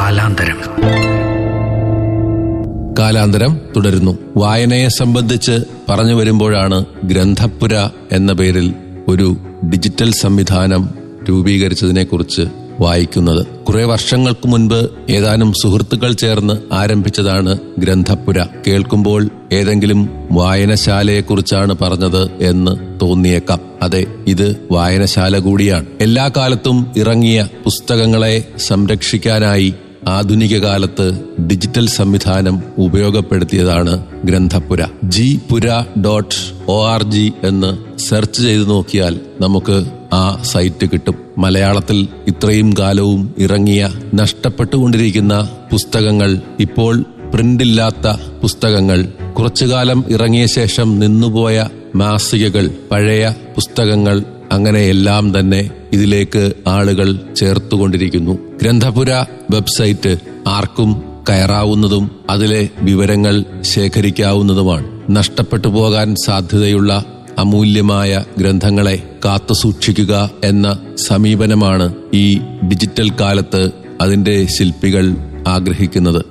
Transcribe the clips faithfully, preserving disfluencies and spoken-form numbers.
കാലാന്തരം. കാലാന്തരം തുടരുന്നു. വായനയെ സംബന്ധിച്ച് പറഞ്ഞു വരുമ്പോഴാണ് ഗ്രന്ഥപ്പുര എന്ന പേരിൽ ഒരു ഡിജിറ്റൽ സംവിധാനം രൂപീകരിച്ചതിനെക്കുറിച്ച് വായിക്കുന്നത്. കുറെ വർഷങ്ങൾക്ക് മുൻപ് ഏതാനും സുഹൃത്തുക്കൾ ചേർന്ന് ആരംഭിച്ചതാണ് ഗ്രന്ഥപ്പുര. കേൾക്കുമ്പോൾ ഏതെങ്കിലും വായനശാലയെക്കുറിച്ചാണ് പറഞ്ഞത് എന്ന് തോന്നിയേക്കാം. അതെ, ഇത് വായനശാല കൂടിയാണ്. എല്ലാ കാലത്തും ഇറങ്ങിയ പുസ്തകങ്ങളെ സംരക്ഷിക്കാനായി ആധുനിക കാലത്ത് ഡിജിറ്റൽ സംവിധാനം ഉപയോഗപ്പെടുത്തിയതാണ് ഗ്രന്ഥപ്പുര. ജി പുര ഡോട്ട് ഒ ആർ ജി എന്ന് സെർച്ച് ചെയ്തു നോക്കിയാൽ നമുക്ക് ആ സൈറ്റ് കിട്ടും. മലയാളത്തിൽ ഇത്രയും കാലവും ഇറങ്ങിയ നഷ്ടപ്പെട്ടുകൊണ്ടിരിക്കുന്ന പുസ്തകങ്ങൾ, ഇപ്പോൾ പ്രിന്റില്ലാത്ത പുസ്തകങ്ങൾ, കുറച്ചുകാലം ഇറങ്ങിയ ശേഷം നിന്നുപോയ മാസികകൾ, പഴയ പുസ്തകങ്ങൾ, അങ്ങനെയെല്ലാം തന്നെ ഇതിലേക്ക് ആളുകൾ ചേർത്തുകൊണ്ടിരിക്കുന്നു. ഗ്രന്ഥപുര വെബ്സൈറ്റ് ആർക്കും കയറാവുന്നതും അതിലെ വിവരങ്ങൾ ശേഖരിക്കാവുന്നതുമാണ്. നഷ്ടപ്പെട്ടു പോകാൻ സാധ്യതയുള്ള അമൂല്യമായ ഗ്രന്ഥങ്ങളെ കാത്തുസൂക്ഷിക്കുക എന്ന സമീപനമാണ് ഈ ഡിജിറ്റൽ കാലത്ത് അതിന്റെ ശില്പികൾ ആഗ്രഹിക്കുന്നത്.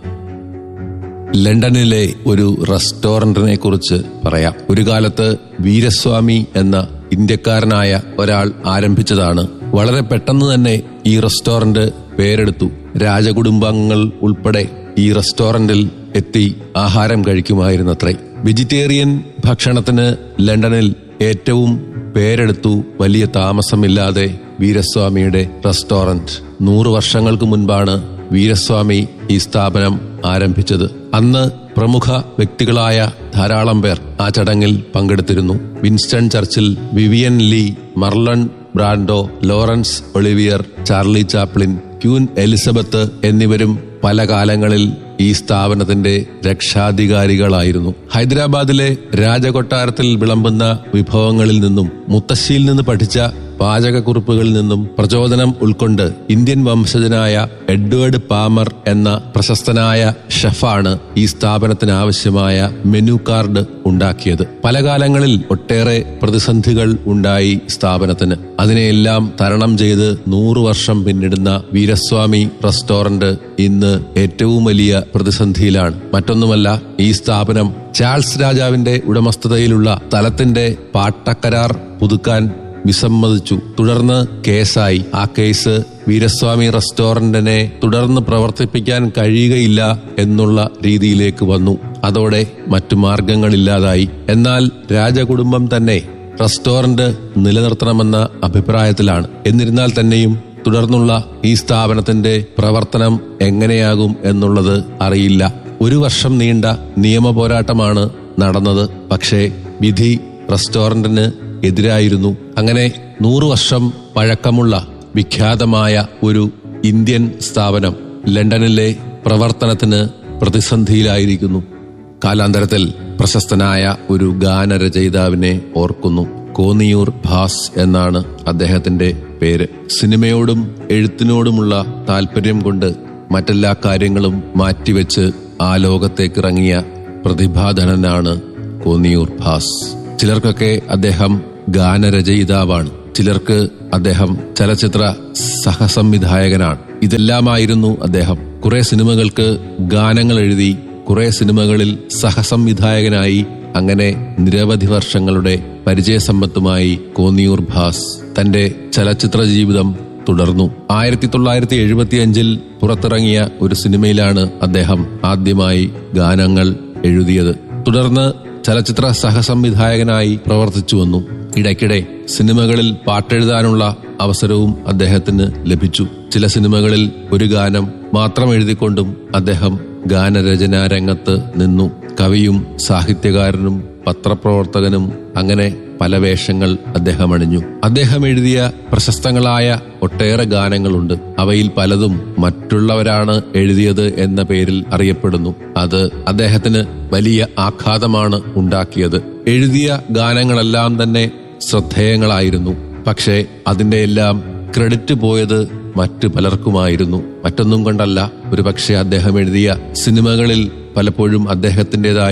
ലണ്ടനിലെ ഒരു റെസ്റ്റോറന്റിനെ കുറിച്ച് പറയാം. ഒരു കാലത്ത് വീരസ്വാമി എന്ന ഇന്ത്യക്കാരനായ ഒരാൾ ആരംഭിച്ചതാണ്. വളരെ പെട്ടെന്ന് തന്നെ ഈ റെസ്റ്റോറന്റ് പേരെടുത്തു. രാജകുടുംബാംഗങ്ങൾ ഉൾപ്പെടെ ഈ റെസ്റ്റോറന്റിൽ എത്തി ആഹാരം കഴിക്കുമായിരുന്നത്രേ. വെജിറ്റേറിയൻ ഭക്ഷണത്തിന് ലണ്ടനിൽ ഏറ്റവും പേരെടുത്തു. വലിയ താമസമില്ലാതെ വീരസ്വാമിയുടെ റെസ്റ്റോറന്റ്. നൂറു വർഷങ്ങൾക്ക് മുൻപാണ് വീരസ്വാമി ഈ സ്ഥാപനം ആരംഭിച്ചത്. അന്ന് പ്രമുഖ വ്യക്തികളായ ധാരാളം പേർ ആ ചടങ്ങിൽ പങ്കെടുത്തിരുന്നു. Winston Churchill, Vivian Lee, Marlon Brando, Lawrence Olivier, Charlie Chaplin, queen Elizabeth എന്നിവരും പല കാലങ്ങളിൽ ഈ സ്ഥാപനത്തിന്റെ രക്ഷാധികാരികളായിരുന്നു. ഹൈദരാബാദിലെ രാജകൊട്ടാരത്തിൽ വിളമ്പുന്ന വിഭവങ്ങളിൽ നിന്നും മുത്തശ്ശിയിൽ നിന്ന് പഠിച്ച പാചകക്കുറിപ്പുകളിൽ നിന്നും പ്രചോദനം ഉൾക്കൊണ്ട് ഇന്ത്യൻ വംശജനായ എഡ്വേർഡ് പാമർ എന്ന പ്രശസ്തനായ ഷെഫാണ് ഈ സ്ഥാപനത്തിന് ആവശ്യമായ മെനു കാർഡ് ഉണ്ടാക്കിയത്. പല കാലങ്ങളിൽ ഒട്ടേറെ പ്രതിസന്ധികൾ ഉണ്ടായി സ്ഥാപനത്തിന്. അതിനെയെല്ലാം തരണം ചെയ്ത് നൂറു വർഷം പിന്നിടുന്ന വീരസ്വാമി റെസ്റ്റോറന്റ് ഇന്ന് ഏറ്റവും വലിയ പ്രതിസന്ധിയിലാണ്. മറ്റൊന്നുമല്ല, ഈ സ്ഥാപനം ചാൾസ് രാജാവിന്റെ ഉടമസ്ഥതയിലുള്ള സ്ഥലത്തിന്റെ പാട്ടക്കരാർ പുതുക്കാൻ വിസമ്മതിച്ചു. തുടർന്ന് കേസായി. ആ കേസ് വീരസ്വാമി റെസ്റ്റോറന്റിനെ തുടർന്ന് പ്രവർത്തിപ്പിക്കാൻ കഴിയുകയില്ല എന്നുള്ള രീതിയിലേക്ക് വന്നു. അതോടെ മറ്റു മാർഗങ്ങളില്ലാതായി. എന്നാൽ രാജകുടുംബം തന്നെ റെസ്റ്റോറന്റ് നിലനിർത്തണമെന്ന അഭിപ്രായത്തിലാണ്. എന്നിരുന്നാൽ തന്നെയും തുടർന്നുള്ള ഈ സ്ഥാപനത്തിന്റെ പ്രവർത്തനം എങ്ങനെയാകും എന്നുള്ളത് അറിയില്ല. ഒരു വർഷം നീണ്ട നിയമ പോരാട്ടമാണ് നടന്നത്. പക്ഷേ വിധി റെസ്റ്റോറന്റിന് എതിരായിരുന്നു. അങ്ങനെ നൂറു വർഷം പഴക്കമുള്ള വിഖ്യാതമായ ഒരു ഇന്ത്യൻ സ്ഥാപനം ലണ്ടനിലെ പ്രവർത്തനത്തിന് പ്രതിസന്ധിയിലായിരിക്കുന്നു. കാലാന്തരത്തിൽ പ്രശസ്തനായ ഒരു ഗാനരചയിതാവിനെ ഓർക്കുന്നു. കോന്നിയൂർ ഭാസ് എന്നാണ് അദ്ദേഹത്തിന്റെ പേര്. സിനിമയോടും എഴുത്തിനോടുമുള്ള താല്പര്യം കൊണ്ട് മറ്റെല്ലാ കാര്യങ്ങളും മാറ്റിവെച്ച് ആ ലോകത്തേക്കിറങ്ങിയ പ്രതിഭാധനനാണ് കോന്നിയൂർ ഭാസ്. ചിലർക്കൊക്കെ അദ്ദേഹം ഗാനരചയിതാവാണ്, ചിലർക്ക് അദ്ദേഹം ചലച്ചിത്ര സഹസംവിധായകനാണ്. ഇതെല്ലാമായിരുന്നു അദ്ദേഹം. കുറെ സിനിമകൾക്ക് ഗാനങ്ങൾ എഴുതി, കുറെ സിനിമകളിൽ സഹസംവിധായകനായി. അങ്ങനെ നിരവധി വർഷങ്ങളുടെ പരിചയസമ്പത്തുമായി കോന്നിയൂർ ഭാസ് തന്റെ ചലച്ചിത്ര ജീവിതം തുടർന്നു. ആയിരത്തി തൊള്ളായിരത്തി എഴുപത്തി അഞ്ചിൽ പുറത്തിറങ്ങിയ ഒരു സിനിമയിലാണ് അദ്ദേഹം ആദ്യമായി ഗാനങ്ങൾ എഴുതിയത്. തുടർന്ന് ചലച്ചിത്ര സഹസംവിധായകനായി പ്രവർത്തിച്ചു വന്നു. ഇടയ്ക്കിടെ സിനിമകളിൽ പാട്ടെഴുതാനുള്ള അവസരവും അദ്ദേഹത്തിന് ലഭിച്ചു. ചില സിനിമകളിൽ ഒരു ഗാനം മാത്രം എഴുതിക്കൊണ്ടും അദ്ദേഹം ഗാനരചനാ രംഗത്ത് നിന്നു. കവിയും സാഹിത്യകാരനും പത്രപ്രവർത്തകനും അങ്ങനെ പല വേഷങ്ങൾ അദ്ദേഹം അണിഞ്ഞു. അദ്ദേഹം എഴുതിയ പ്രശസ്തങ്ങളായ ഒട്ടേറെ ഗാനങ്ങളുണ്ട്. അവയിൽ പലതും മറ്റുള്ളവരാണ് എഴുതിയത് എന്ന പേരിൽ അറിയപ്പെടുന്നു. അത് അദ്ദേഹത്തിന് വലിയ ആഘാതമാണ് ഉണ്ടാക്കിയത്. എഴുതിയ ഗാനങ്ങളെല്ലാം തന്നെ ശ്രദ്ധേയങ്ങളായിരുന്നു. പക്ഷേ അതിന്റെ എല്ലാം ക്രെഡിറ്റ് പോയത് മറ്റു പലർക്കുമായിരുന്നു. മറ്റൊന്നും കൊണ്ടല്ല, ഒരു പക്ഷേ അദ്ദേഹം എഴുതിയ സിനിമകളിൽ പലപ്പോഴും അദ്ദേഹത്തിൻ്റെതായി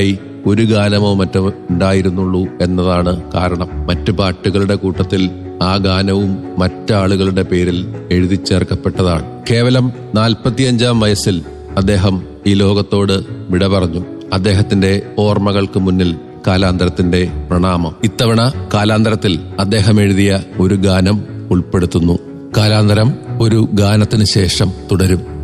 ഒരു ഗാനമോ മറ്റോ ഉണ്ടായിരുന്നുള്ളൂ എന്നതാണ് കാരണം. മറ്റു പാട്ടുകളുടെ കൂട്ടത്തിൽ ആ ഗാനവും മറ്റാളുകളുടെ പേരിൽ എഴുതി ചേർക്കപ്പെട്ടതാണ്. കേവലം നാൽപ്പത്തിയഞ്ചാം വയസ്സിൽ അദ്ദേഹം ഈ ലോകത്തോട് വിട പറഞ്ഞു. അദ്ദേഹത്തിന്റെ ഓർമ്മകൾക്ക് മുന്നിൽ കാലാന്തരത്തിന്റെ പ്രണാമം. ഇത്തവണ കാലാന്തരത്തിൽ അദ്ദേഹം എഴുതിയ ഒരു ഗാനം ഉൾപ്പെടുത്തുന്നു. കാലാന്തരം ഒരു ഗാനത്തിന് ശേഷം തുടരും.